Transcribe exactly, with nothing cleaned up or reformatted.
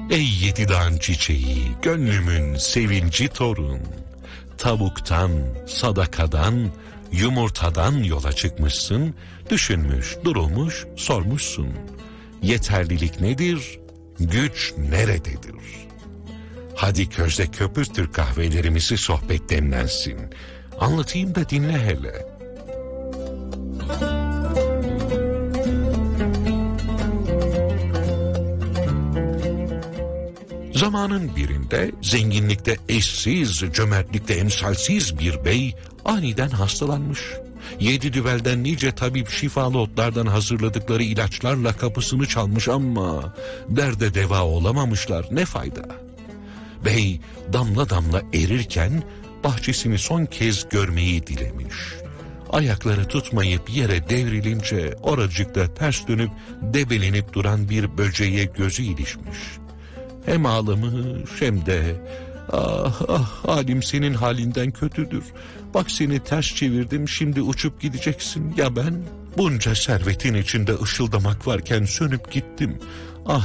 Ey yedi dağın çiçeği, gönlümün sevinci torun. Tavuktan, sadakadan, yumurtadan yola çıkmışsın, düşünmüş, durulmuş, sormuşsun. Yeterlilik nedir, güç nerededir? Hadi közde köpürtür kahvelerimizi, sohbet demlensin. Anlatayım da dinle hele. Zamanın birinde zenginlikte eşsiz, cömertlikte emsalsiz bir bey aniden hastalanmış. Yedi düvelden nice tabip şifalı otlardan hazırladıkları ilaçlarla kapısını çalmış ama derde deva olamamışlar, ne fayda. Bey damla damla erirken bahçesini son kez görmeyi dilemiş. Ayakları tutmayıp yere devrilince oracıkta ters dönüp debelenip duran bir böceğe gözü ilişmiş. Hem ağlamış hem de ah ah halim senin halinden kötüdür. Bak seni ters çevirdim, şimdi uçup gideceksin. Ya ben bunca servetin içinde ışıldamak varken sönüp gittim. Ah